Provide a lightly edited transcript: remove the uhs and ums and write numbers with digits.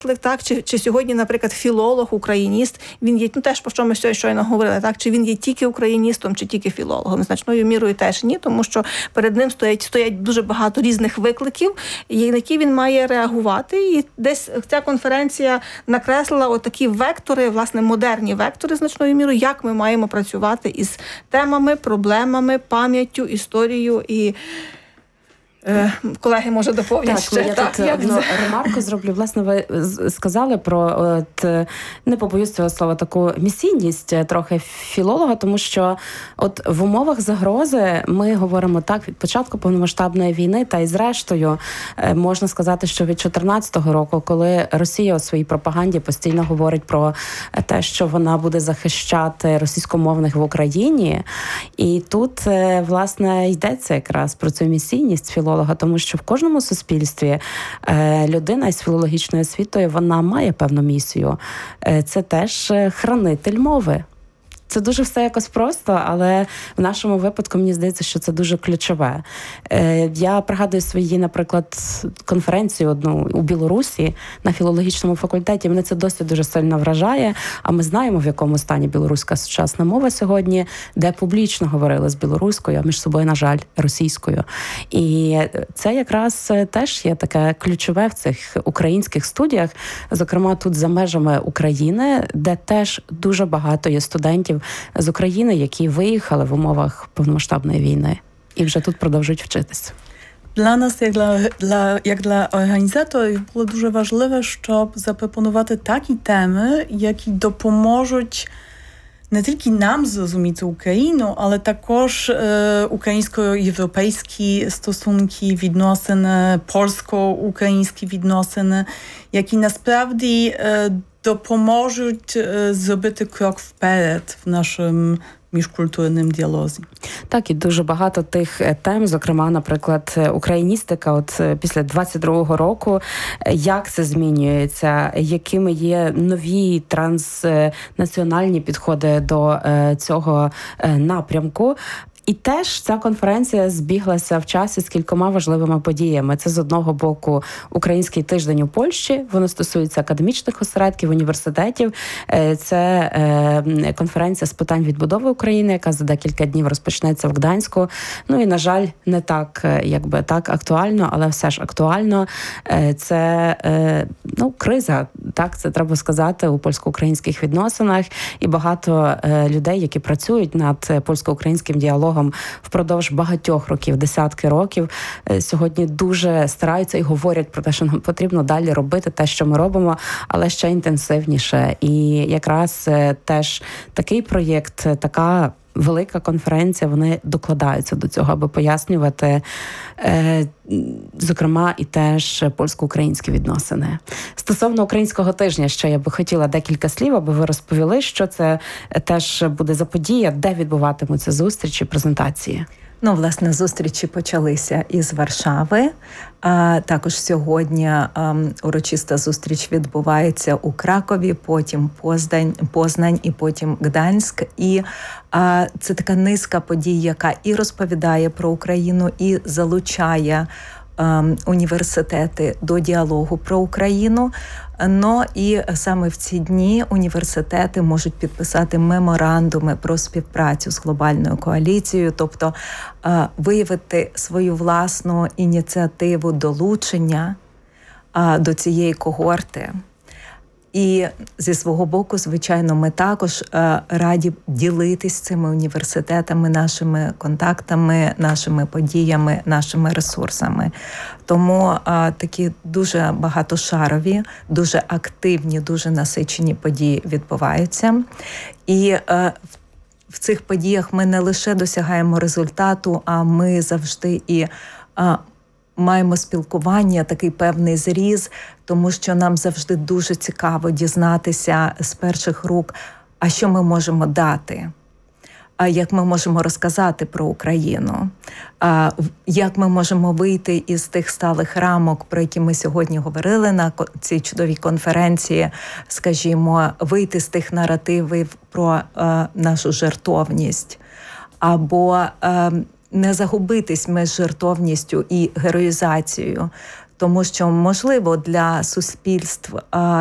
Так, чи сьогодні, наприклад, філолог, україніст, він є, теж, про що ми щойно говорили, так, чи він є тільки україністом, чи тільки філологом. Значною мірою теж ні, тому що перед ним стоять дуже багато різних викликів, на які він має реагувати. І десь ця конференція накреслила отакі вектори, власне, модерні вектори значною мірою, як ми маємо працювати із темами, проблемами, пам'яттю, історією і... Колеги, може, доповнять ще. Я тут одну ремарку зроблю. Власне, ви сказали про, не побоюсь цього слова, таку місійність трохи філолога, тому що от в умовах загрози ми говоримо так від початку повномасштабної війни, та й зрештою можна сказати, що від 2014 року, коли Росія у своїй пропаганді постійно говорить про те, що вона буде захищати російськомовних в Україні, і тут, власне, йдеться якраз про цю місійність філолога, тому що в кожному суспільстві людина із філологічною освітою, вона має певну місію. Це теж хранитель мови. Це дуже все якось просто, але в нашому випадку мені здається, що це дуже ключове. Я пригадую свої, наприклад, конференцію одну у Білорусі на філологічному факультеті. Мене це досі дуже сильно вражає, а ми знаємо, в якому стані білоруська сучасна мова сьогодні, де публічно говорили з білоруською, а між собою, на жаль, російською. І це якраз теж є таке ключове в цих українських студіях, зокрема тут за межами України, де теж дуже багато є студентів з України, які виїхали в умовах повномасштабної війни і вже тут продовжують вчитися. Для нас, як для організаторів, було дуже важливо, щоб запропонувати такі теми, які допоможуть не тільки нам зрозуміти Україну, але також українсько-європейські стосунки, відносини, польсько-українські відносини, які насправді допоможуть зробити крок вперед в нашому міжкультурному діалозі. Так, і дуже багато тих тем, зокрема, наприклад, україністика, от після 22-го року, як це змінюється, якими є нові транснаціональні підходи до цього напрямку. І теж ця конференція збіглася в часі з кількома важливими подіями. Це, з одного боку, Український тиждень у Польщі, воно стосується академічних осередків, університетів. Це конференція з питань відбудови України, яка за декілька днів розпочнеться в Гданську. Ну і, на жаль, не так, так актуально, але все ж актуально. Це, криза, так, це треба сказати, у польсько-українських відносинах. І багато людей, які працюють над польсько-українським діалогом впродовж багатьох років, десятки років, сьогодні дуже стараються і говорять про те, що нам потрібно далі робити те, що ми робимо, але ще інтенсивніше. І якраз теж такий проєкт, така велика конференція, вони докладаються до цього, аби пояснювати, зокрема, і теж польсько-українські відносини. Стосовно Українського тижня, ще я би хотіла декілька слів, аби ви розповіли, що це теж буде за подія, де відбуватимуться зустрічі, презентації. Власне, зустрічі почалися із Варшави. Також сьогодні урочиста зустріч відбувається у Кракові, потім Познань і потім Гданськ. І це така низка подій, яка і розповідає про Україну, і залучає університети до діалогу про Україну. І саме в ці дні університети можуть підписати меморандуми про співпрацю з глобальною коаліцією, тобто виявити свою власну ініціативу долучення до цієї когорти. І зі свого боку, звичайно, ми також раді ділитись цими університетами, нашими контактами, нашими подіями, нашими ресурсами. Тому такі дуже багатошарові, дуже активні, дуже насичені події відбуваються. І в цих подіях ми не лише досягаємо результату, а ми завжди і маємо спілкування, такий певний зріз, тому що нам завжди дуже цікаво дізнатися з перших рук, а що ми можемо дати, а як ми можемо розказати про Україну, як ми можемо вийти із тих сталих рамок, про які ми сьогодні говорили на цій чудовій конференції, скажімо, вийти з тих наративів про нашу жертовність, або не загубитись між жертовністю і героїзацією. тому що, можливо, для суспільств